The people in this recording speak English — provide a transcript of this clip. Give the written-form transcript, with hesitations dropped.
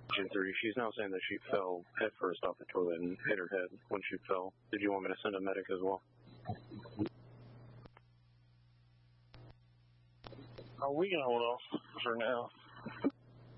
Gen 3. She's now saying that she fell head first off the toilet and hit her head when she fell. Did you want me to send a medic as well? We can hold off for now.